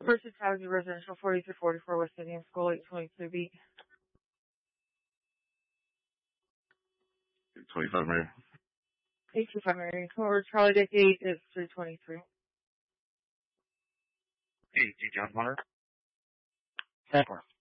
Purchase Avenue Residential, 4344 West Indian School, 822B. 25 Mary. 825 Mary. Or Charlie Dick 8 is 323. Hey, John Hunter. 10-4.